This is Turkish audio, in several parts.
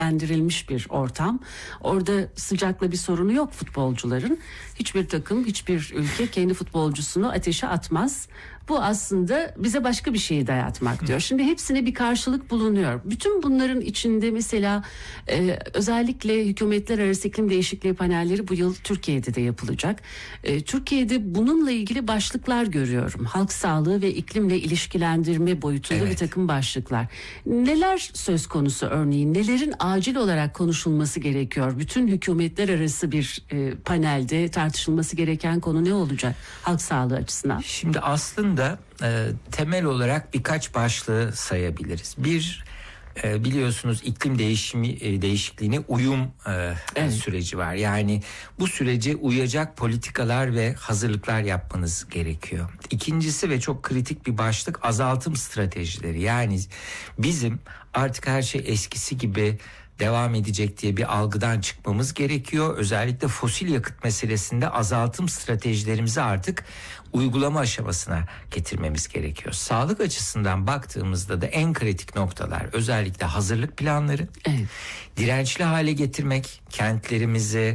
lendirilmiş bir ortam. Orada sıcakla bir sorunu yok futbolcuların. Hiçbir takım, hiçbir ülke kendi futbolcusunu ateşe atmaz. Bu aslında bize başka bir şeyi dayatmak diyor. Şimdi hepsine bir karşılık bulunuyor. Bütün bunların içinde mesela özellikle hükümetler arası iklim değişikliği panelleri bu yıl Türkiye'de de yapılacak. Türkiye'de bununla ilgili başlıklar görüyorum. Halk sağlığı ve iklimle ilişkilendirme boyutunda bir takım başlıklar. Neler söz konusu örneğin? Nelerin acil olarak konuşulması gerekiyor? Bütün hükümetler arası bir panelde tartışılması gereken konu ne olacak halk sağlığı açısından? Şimdi aslında temel olarak birkaç başlığı sayabiliriz. Bir, biliyorsunuz iklim değişikliğine uyum süreci var. Yani bu sürece uyacak politikalar ve hazırlıklar yapmanız gerekiyor. İkincisi ve çok kritik bir başlık azaltım stratejileri. Yani bizim artık her şey eskisi gibi devam edecek diye bir algıdan çıkmamız gerekiyor. Özellikle fosil yakıt meselesinde azaltım stratejilerimizi artık uygulama aşamasına getirmemiz gerekiyor. Sağlık açısından baktığımızda da en kritik noktalar özellikle hazırlık planları, dirençli hale getirmek, kentlerimizi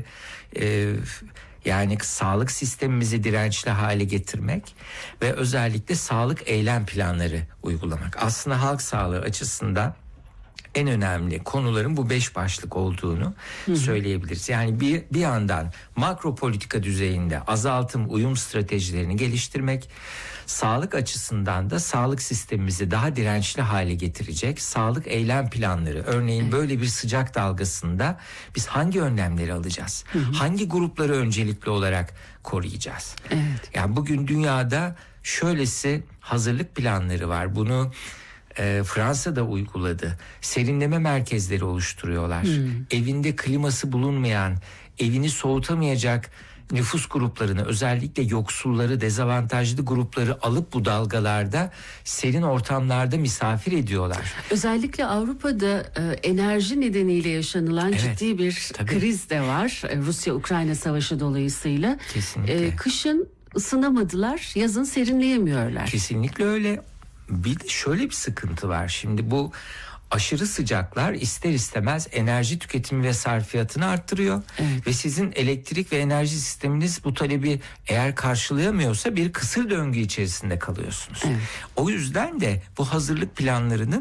yani sağlık sistemimizi dirençli hale getirmek ve özellikle sağlık eylem planları uygulamak. Aslında halk sağlığı açısından en önemli konuların bu 5 başlık olduğunu söyleyebiliriz. Yani bir yandan makro politika düzeyinde azaltım, uyum stratejilerini geliştirmek, sağlık açısından da sağlık sistemimizi daha dirençli hale getirecek sağlık eylem planları. Örneğin böyle bir sıcak dalgasında biz hangi önlemleri alacağız? Hangi grupları öncelikli olarak koruyacağız? Yani bugün dünyada şöylesi hazırlık planları var. Bunu Fransa'da uyguladı. Serinleme merkezleri oluşturuyorlar. Evinde kliması bulunmayan, evini soğutamayacak nüfus gruplarını, özellikle yoksulları, dezavantajlı grupları alıp bu dalgalarda serin ortamlarda misafir ediyorlar. Özellikle Avrupa'da enerji nedeniyle yaşanılan ciddi bir kriz de var. Rusya-Ukrayna savaşı dolayısıyla. Kesinlikle. Kışın ısınamadılar, yazın serinleyemiyorlar. Kesinlikle öyle. Bir de şöyle bir sıkıntı var. Şimdi bu aşırı sıcaklar ister istemez enerji tüketimi ve sarfiyatını arttırıyor. Ve sizin elektrik ve enerji sisteminiz bu talebi eğer karşılayamıyorsa bir kısır döngü içerisinde kalıyorsunuz. O yüzden de bu hazırlık planlarının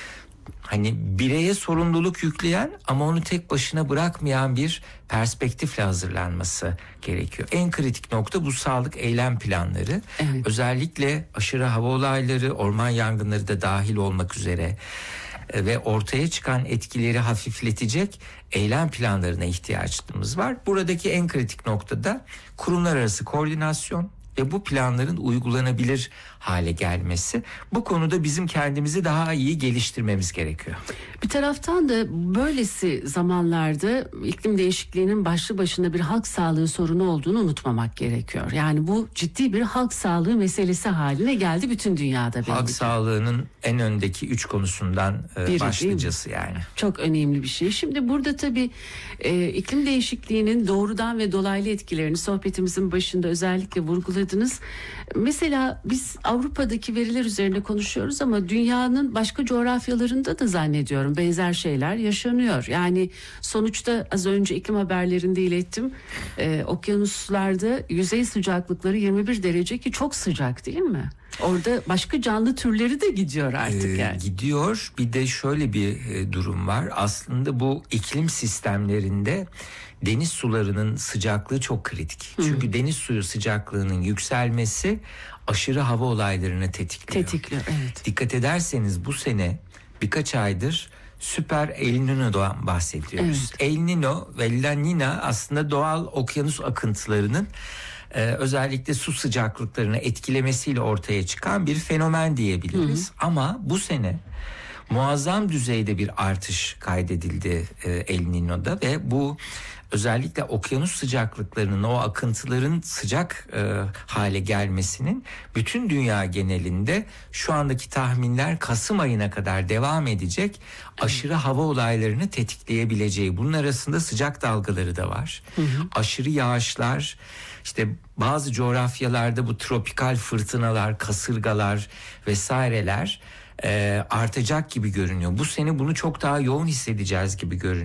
hani bireye sorumluluk yükleyen ama onu tek başına bırakmayan bir perspektifle hazırlanması gerekiyor. En kritik nokta bu sağlık eylem planları. Özellikle aşırı hava olayları, orman yangınları da dahil olmak üzere ve ortaya çıkan etkileri hafifletecek eylem planlarına ihtiyacımız var. Buradaki en kritik nokta da kurumlar arası koordinasyon ve bu planların uygulanabilir hale gelmesi. Bu konuda bizim kendimizi daha iyi geliştirmemiz gerekiyor. Bir taraftan da böylesi zamanlarda iklim değişikliğinin başlı başına bir halk sağlığı sorunu olduğunu unutmamak gerekiyor. Yani bu ciddi bir halk sağlığı meselesi haline geldi bütün dünyada. Halk sağlığının en öndeki 3 konusundan başlıcası yani. Çok önemli bir şey. Şimdi burada tabii iklim değişikliğinin doğrudan ve dolaylı etkilerini sohbetimizin başında özellikle vurguladınız. Mesela biz Avrupa'daki veriler üzerine konuşuyoruz ama dünyanın başka coğrafyalarında da zannediyorum benzer şeyler yaşanıyor. Yani sonuçta az önce iklim haberlerinde ilettim. Okyanuslarda yüzey sıcaklıkları 21 derece ki çok sıcak değil mi? Orada başka canlı türleri de gidiyor artık yani. Gidiyor. Bir de şöyle bir durum var. Aslında bu iklim sistemlerinde deniz sularının sıcaklığı çok kritik. Çünkü deniz suyu sıcaklığının yükselmesi aşırı hava olaylarını tetikliyor. Dikkat ederseniz bu sene birkaç aydır süper El Niño'dan bahsediyoruz. El Niño ve La Niña aslında doğal okyanus akıntılarının özellikle su sıcaklıklarını etkilemesiyle ortaya çıkan bir fenomen diyebiliriz. Ama bu sene muazzam düzeyde bir artış kaydedildi El Niño'da ve bu özellikle okyanus sıcaklıklarının, o akıntıların sıcak hale gelmesinin bütün dünya genelinde şu andaki tahminler Kasım ayına kadar devam edecek aşırı hava olaylarını tetikleyebileceği. Bunun arasında sıcak dalgaları da var. Aşırı yağışlar, işte bazı coğrafyalarda bu tropikal fırtınalar, kasırgalar vesaireler artacak gibi görünüyor. Bu sene bunu çok daha yoğun hissedeceğiz gibi görünüyor.